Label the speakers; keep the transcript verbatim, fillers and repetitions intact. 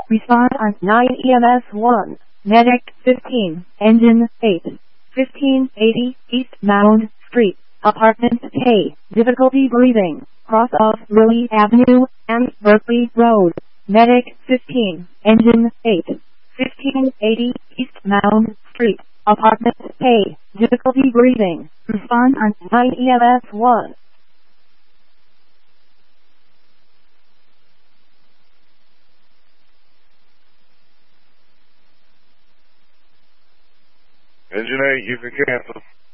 Speaker 1: Respond on nine E M S one. Medic fifteen. Engine eight. fifteen eighty East Mound Street. Apartment K. Difficulty breathing. Cross of Lily Avenue and Berkeley Road. Medic fifteen. Engine eight. fifteen eighty East Mound Street. Apartment K. Difficulty breathing. Respond on nine E M S one.
Speaker 2: Engine eight, you can cancel.